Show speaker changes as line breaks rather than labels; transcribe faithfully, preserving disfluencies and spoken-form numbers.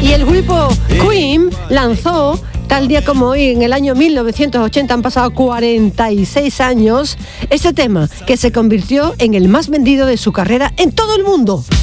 Y el grupo Queen lanzó, tal día como hoy, en el año mil novecientos ochenta, han pasado cuarenta y seis años, este tema que se convirtió en el más vendido de su carrera en todo el mundo.